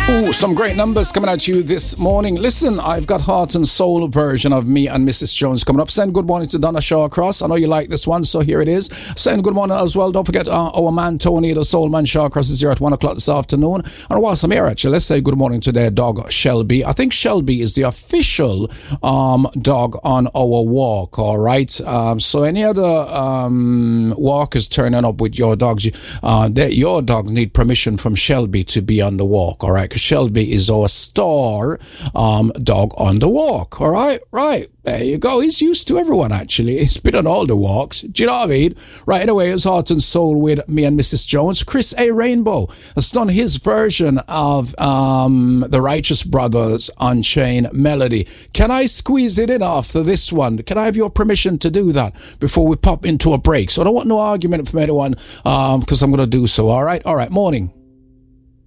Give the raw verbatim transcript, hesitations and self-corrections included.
Ooh, some great numbers coming at you this morning. Listen, I've got Heart and Soul version of Me and Missus Jones coming up. Send good morning to Donna Shawcross. I know you like this one, so here it is. Send good morning as well. Don't forget uh, our man Tony, the Soul Man Shawcross, is here at one o'clock this afternoon. And whilst I'm here, actually, let's say good morning to their dog, Shelby. I think Shelby is the official um, dog on our walk, all right? Um, so any other um, walkers turning up with your dogs, you, uh, they, your dog need permission from Shelby to be on the walk, all right? Because Shelby is our star um, dog on the walk. All right, right. There you go. He's used to everyone, actually. He's been on all the walks. Do you know what I mean? Right, anyway, it's Heart and Soul with Me and Missus Jones. Chris A. Rainbow has done his version of um, the Righteous Brothers Unchained Melody. Can I squeeze it in after this one? Can I have your permission to do that before we pop into a break? So I don't want no argument from anyone because um, I'm going to do so. All right? All right, morning.